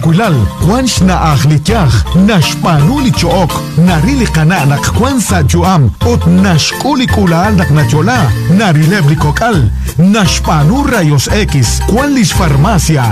nakwilal, kwanch na akhlityach, nashpanu li chook, narili kana nak kwansa juam, ot nashkuli kulal nak nachola, narileb li kokal, nashpanu rayos X, kwan lis farmacia,